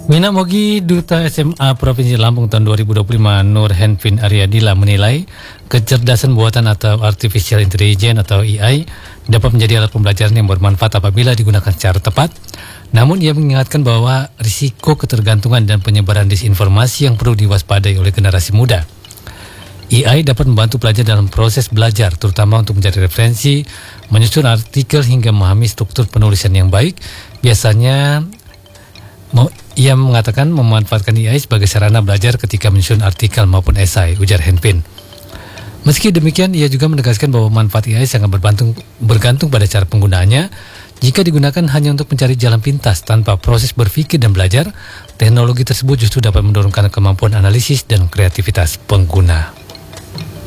Mina Mogi, Duta SMA Provinsi Lampung tahun 2025, Nur Henvin Aryadila menilai kecerdasan buatan atau Artificial Intelligence atau AI dapat menjadi alat pembelajaran yang bermanfaat apabila digunakan secara tepat. Namun ia mengingatkan bahwa risiko ketergantungan dan penyebaran disinformasi yang perlu diwaspadai oleh generasi muda. AI dapat membantu pelajar dalam proses belajar, terutama untuk mencari referensi, menyusun artikel hingga memahami struktur penulisan yang baik. Biasanya ia mengatakan memanfaatkan AI sebagai sarana belajar ketika menyusun artikel maupun esai, ujar Henvin. Meski demikian, ia juga menegaskan bahwa manfaat AI sangat bergantung pada cara penggunaannya. Jika digunakan hanya untuk mencari jalan pintas tanpa proses berpikir dan belajar, teknologi tersebut justru dapat menurunkan kemampuan analisis dan kreativitas pengguna.